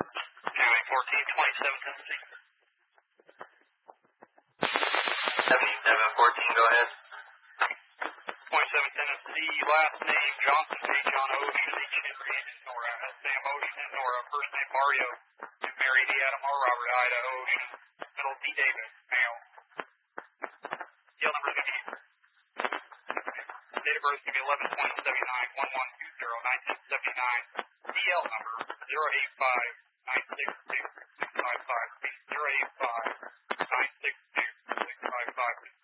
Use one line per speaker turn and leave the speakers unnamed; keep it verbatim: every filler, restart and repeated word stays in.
County fourteen twenty-seven Tennessee.
seventy-seven fourteen, go ahead.
twenty-seven Tennessee, last name Johnson, J. John Ocean, H. Henry, H. Nora, Sam Ocean, Nora, first name Mario, Mary D. Adam R. Robert Ida Ocean, middle D. David, male. Tail number is going to be, date of birth is going to be eleven twenty seventy-nine, one one two zero, nineteen seventy-nine, D L number zero eight five nine six two six five five, zero eight five nine six two six five five.